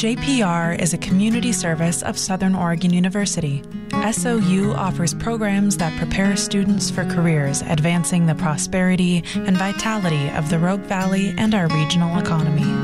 JPR is a community service of Southern Oregon University. SOU offers programs that prepare students for careers advancing the prosperity and vitality of the Rogue Valley and our regional economy.